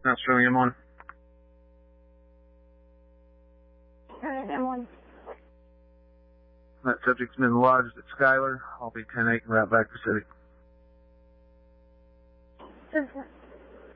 Not showing M1. M1. That subject's been lodged at Schuyler. I'll be 10-8 and route back to city.